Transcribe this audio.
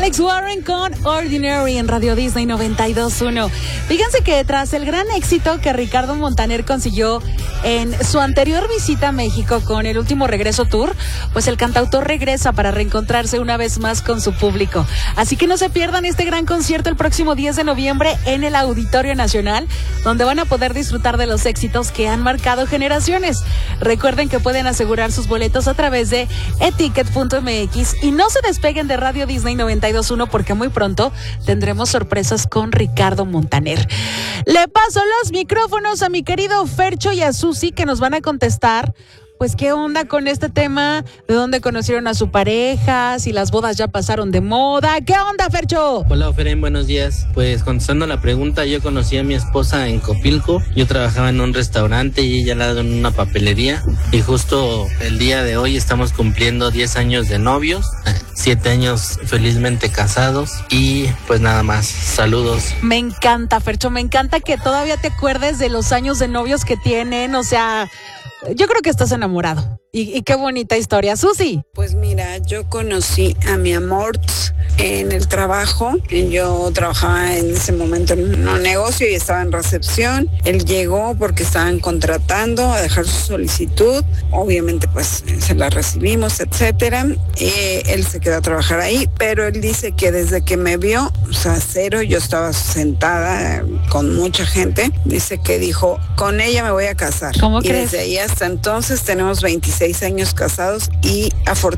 Alex Warren con Ordinary en Radio Disney 92.1. Fíjense que tras el gran éxito que Ricardo Montaner consiguió en su anterior visita a México con el último Regreso Tour, pues el cantautor regresa para reencontrarse una vez más con su público. Así que no se pierdan este gran concierto el próximo 10 de noviembre en el Auditorio Nacional, donde van a poder disfrutar de los éxitos que han marcado generaciones. Recuerden que pueden asegurar sus boletos a través de eticket.mx y no se despeguen de Radio Disney 92.1 porque muy pronto tendremos sorpresas con Ricardo Montaner. Le paso los micrófonos a mi querido Fercho y a Susi, que nos van a contestar pues qué onda con este tema, de dónde conocieron a su pareja, si las bodas ya pasaron de moda. ¿Qué onda, Fercho? Hola, Oferen, buenos días. Pues contestando la pregunta, yo conocí a mi esposa en Copilco. Yo trabajaba en un restaurante y ella al lado en una papelería. Y justo el día de hoy estamos cumpliendo 10 años de novios, 7 años felizmente casados. Y pues nada más, saludos. Me encanta, Fercho, me encanta que todavía te acuerdes de los años de novios que tienen, o sea, yo creo que estás enamorado. Y qué bonita historia. Susi. Pues mira, yo conocí a mi amor en el trabajo. Yo trabajaba en ese momento en un negocio y estaba en recepción. Él llegó porque estaban contratando a dejar su solicitud. Obviamente pues se la recibimos, etcétera. Él se quedó a trabajar ahí, pero él dice que desde que me vio, o sea, cero, yo estaba sentada con mucha gente. Dice que dijo, con ella me voy a casar. ¿Cómo y crees? Desde ahí hasta entonces tenemos 26 años casados y afortunadamente